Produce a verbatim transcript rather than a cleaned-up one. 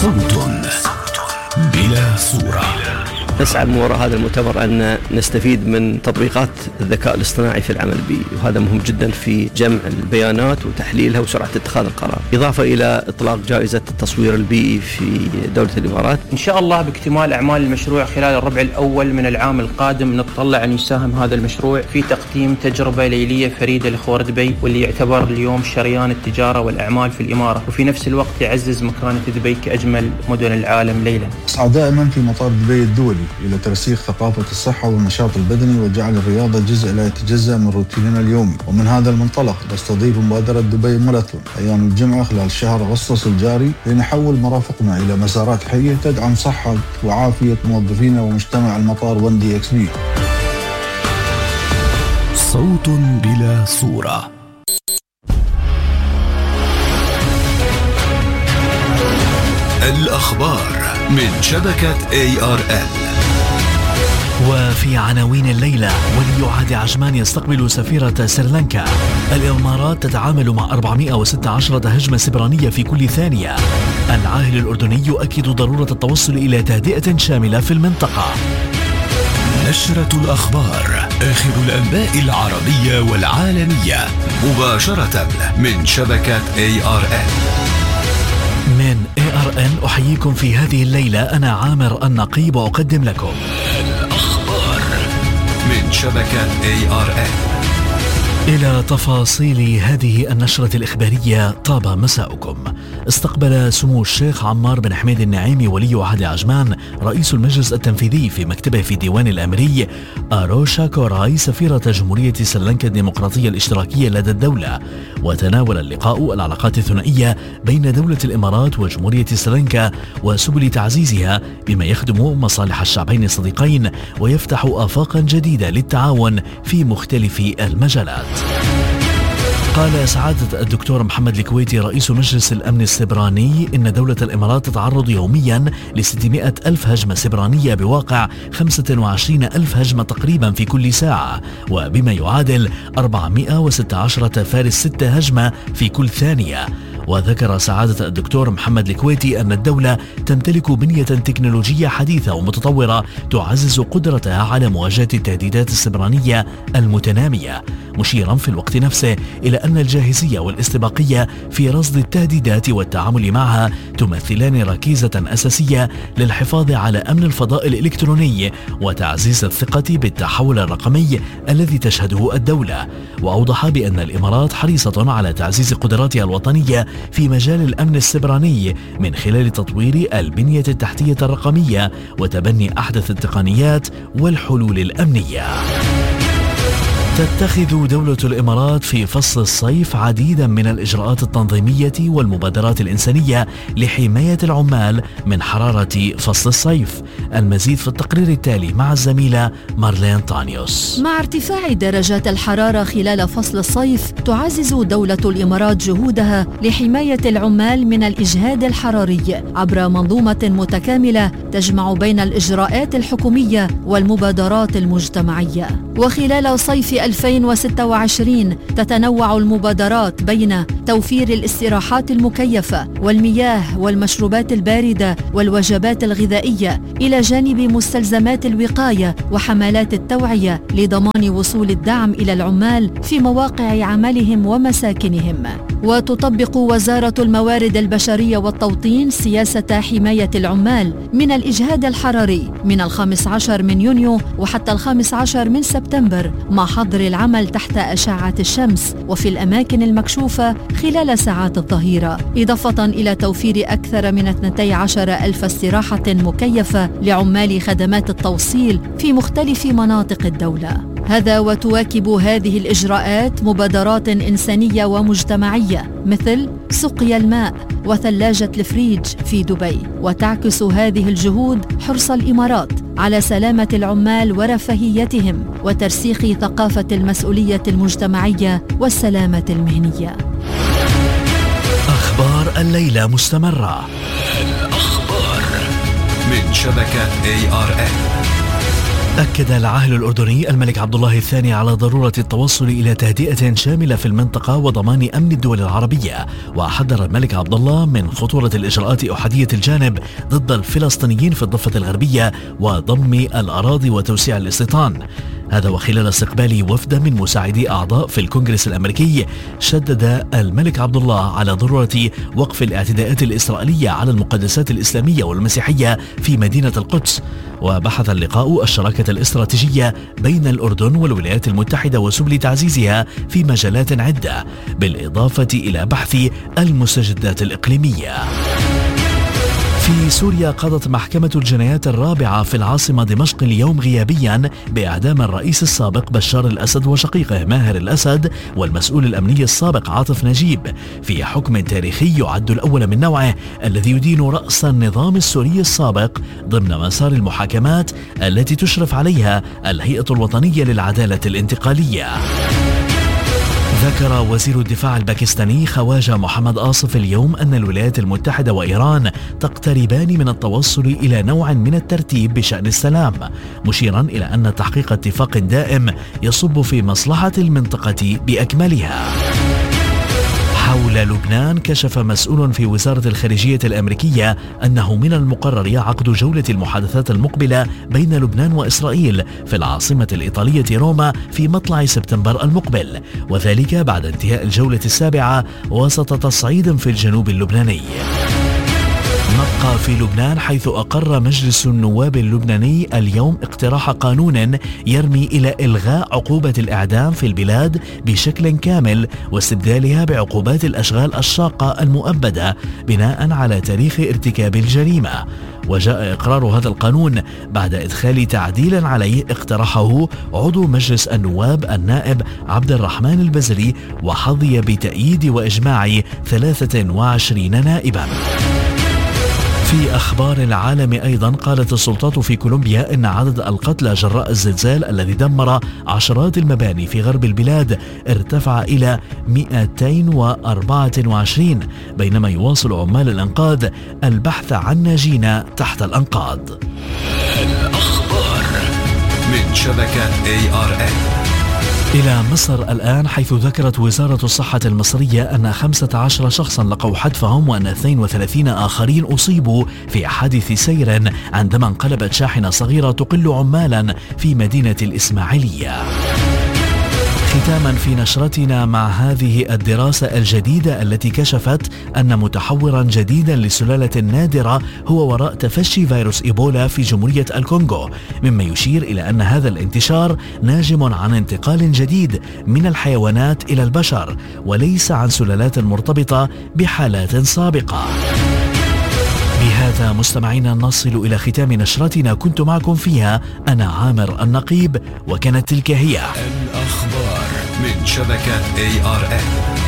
صوت بلا صورة. نسعى من وراء هذا المؤتمر أن نستفيد من تطبيقات الذكاء الاصطناعي في العمل البيئي، وهذا مهم جدا في جمع البيانات وتحليلها وسرعة اتخاذ القرار، إضافة إلى إطلاق جائزة التصوير البيئي في دولة الإمارات. إن شاء الله باكتمال أعمال المشروع خلال الربع الأول من العام القادم نتطلع أن يساهم هذا المشروع في تقديم تجربة ليلية فريدة لخور دبي، واللي يعتبر اليوم شريان التجارة والأعمال في الإمارة، وفي نفس الوقت يعزز مكانة دبي كأجمل مدن العالم ليلا. أسعى دائما في مطار دبي الدولي إلى ترسيخ ثقافة الصحة والنشاط البدني وجعل الرياضة جزء لا يتجزأ من روتيننا اليومي، ومن هذا المنطلق نستضيف مبادرة دبي ماراثون أيام الجمعة خلال شهر أغسطس الجاري لنحول مرافقنا إلى مسارات حية تدعم صحة وعافية موظفينا ومجتمع المطار ون دي إكس بي. صوت بلا صورة. الأخبار من شبكة إيه آر إل. وفي عناوين الليلة: ولي عهد عجمان يستقبل سفيرة سريلانكا. الإمارات تتعامل مع أربعمائة وستة عشر هجمة سبرانية في كل ثانية. العاهل الأردني يؤكد ضرورة التوصل إلى تهدئة شاملة في المنطقة. نشرة الأخبار، آخر الأنباء العربية والعالمية، مباشرة من شبكة إيه آر إل. من إيه آر إن أحييكم في هذه الليلة، أنا عامر النقيب، وأقدم لكم الأخبار من شبكة إيه آر إل. إلى تفاصيل هذه النشرة الإخبارية، طاب مساؤكم. استقبل سمو الشيخ عمار بن حميد النعيمي ولي عهد عجمان رئيس المجلس التنفيذي في مكتبه في الديوان الأميري آروشا كوراي سفيرة جمهورية سريلانكا الديمقراطية الاشتراكية لدى الدولة. وتناول اللقاء العلاقات الثنائية بين دولة الإمارات وجمهورية سريلانكا وسبل تعزيزها بما يخدم مصالح الشعبين الصديقين ويفتح آفاقا جديدة للتعاون في مختلف المجالات. قال سعادة الدكتور محمد الكويتي رئيس مجلس الأمن السبراني إن دولة الإمارات تتعرض يوميا لستمائة ألف هجمة سبرانية بواقع خمسة وعشرين ألف هجمة تقريبا في كل ساعة، وبما يعادل أربعمائة وستة عشر فارس ستة هجمة في كل ثانية. وذكر سعادة الدكتور محمد الكويتي أن الدولة تمتلك بنية تكنولوجية حديثة ومتطورة تعزز قدرتها على مواجهة التهديدات السبرانية المتنامية، مشيرا في الوقت نفسه إلى أن الجاهزية والاستباقية في رصد التهديدات والتعامل معها تمثلان ركيزة أساسية للحفاظ على أمن الفضاء الإلكتروني وتعزيز الثقة بالتحول الرقمي الذي تشهده الدولة. وأوضح بأن الإمارات حريصة على تعزيز قدراتها الوطنية في مجال الأمن السبراني من خلال تطوير البنية التحتية الرقمية وتبني أحدث التقنيات والحلول الأمنية. تتخذ دولة الإمارات في فصل الصيف عديدا من الإجراءات التنظيمية والمبادرات الإنسانية لحماية العمال من حرارة فصل الصيف. المزيد في التقرير التالي مع الزميلة مارلين طانيوس. مع ارتفاع درجات الحرارة خلال فصل الصيف، تعزز دولة الإمارات جهودها لحماية العمال من الإجهاد الحراري عبر منظومة متكاملة تجمع بين الإجراءات الحكومية والمبادرات المجتمعية. وخلال صيف ألفين وستة وعشرين تتنوع المبادرات بين توفير الاستراحات المكيفة والمياه والمشروبات الباردة والوجبات الغذائية، إلى جانب مستلزمات الوقاية وحملات التوعية لضمان وصول الدعم إلى العمال في مواقع عملهم ومساكنهم. وتطبق وزارة الموارد البشرية والتوطين سياسة حماية العمال من الإجهاد الحراري من الخامس عشر من يونيو وحتى الخامس عشر من سبتمبر، مع حظر العمل تحت أشعة الشمس وفي الأماكن المكشوفة خلال ساعات الظهيرة، إضافة إلى توفير أكثر من اثنتي عشر ألف استراحة مكيفة لعمال خدمات التوصيل في مختلف مناطق الدولة. هذا وتواكب هذه الإجراءات مبادرات إنسانية ومجتمعية مثل سقيا الماء وثلاجة الفريج في دبي. وتعكس هذه الجهود حرص الإمارات على سلامة العمال ورفاهيتهم وترسيخ ثقافة المسؤولية المجتمعية والسلامة المهنية. أخبار الليلة مستمرة. الأخبار من شبكة إيه آر إل. أكد العاهل الأردني الملك عبد الله الثاني على ضرورة التوصل إلى تهدئة شاملة في المنطقة وضمان أمن الدول العربية، وحذر الملك عبد الله من خطورة الإجراءات أحادية الجانب ضد الفلسطينيين في الضفة الغربية وضم الأراضي وتوسيع الاستيطان. هذا وخلال استقبال وفد من مساعدي أعضاء في الكونغرس الأمريكي، شدد الملك عبد الله على ضرورة وقف الاعتداءات الإسرائيلية على المقدسات الإسلامية والمسيحية في مدينة القدس. وبحث اللقاء الشراكة الاستراتيجية بين الأردن والولايات المتحدة وسبل تعزيزها في مجالات عدة، بالإضافة إلى بحث المستجدات الإقليمية. في سوريا قضت محكمة الجنايات الرابعة في العاصمة دمشق اليوم غيابيا بإعدام الرئيس السابق بشار الأسد وشقيقه ماهر الأسد والمسؤول الأمني السابق عاطف نجيب، في حكم تاريخي يعد الأول من نوعه الذي يدين رأس النظام السوري السابق ضمن مسار المحاكمات التي تشرف عليها الهيئة الوطنية للعدالة الانتقالية. ذكر وزير الدفاع الباكستاني خواجة محمد آصف اليوم أن الولايات المتحدة وإيران تقتربان من التوصل إلى نوع من الترتيب بشأن السلام، مشيرا إلى أن تحقيق اتفاق دائم يصب في مصلحة المنطقة بأكملها. حول لبنان، كشف مسؤول في وزارة الخارجية الأمريكية أنه من المقرر عقد جولة المحادثات المقبلة بين لبنان وإسرائيل في العاصمة الإيطالية روما في مطلع سبتمبر المقبل، وذلك بعد انتهاء الجولة السابعة وسط تصعيد في الجنوب اللبناني. نبقى في لبنان، حيث أقر مجلس النواب اللبناني اليوم اقتراح قانون يرمي إلى إلغاء عقوبة الإعدام في البلاد بشكل كامل واستبدالها بعقوبات الأشغال الشاقة المؤبدة بناء على تاريخ ارتكاب الجريمة. وجاء إقرار هذا القانون بعد إدخال تعديل عليه اقترحه عضو مجلس النواب النائب عبد الرحمن البزري، وحظي بتأييد وإجماع ثلاثة وعشرين نائبا. في أخبار العالم أيضا، قالت السلطات في كولومبيا إن عدد القتلى جراء الزلزال الذي دمر عشرات المباني في غرب البلاد ارتفع إلى مئتين وأربعة وعشرين، بينما يواصل عمال الإنقاذ البحث عن ناجين تحت الأنقاض. الأخبار من شبكة إيه آر إن. إلى مصر الآن، حيث ذكرت وزارة الصحة المصرية أن خمسة عشر شخصا لقوا حتفهم وأن اثنين وثلاثين آخرين أصيبوا في حادث سير عندما انقلبت شاحنة صغيرة تقل عمالا في مدينة الإسماعيلية. ختاما في نشرتنا مع هذه الدراسة الجديدة التي كشفت أن متحورا جديدا لسلالة نادرة هو وراء تفشي فيروس إيبولا في جمهورية الكونغو، مما يشير إلى أن هذا الانتشار ناجم عن انتقال جديد من الحيوانات إلى البشر وليس عن سلالات مرتبطة بحالات سابقة. بهذا مستمعينا نصل إلى ختام نشرتنا، كنت معكم فيها أنا عامر النقيب، وكانت تلك هي الأخبار من شبكة إيه آر إن.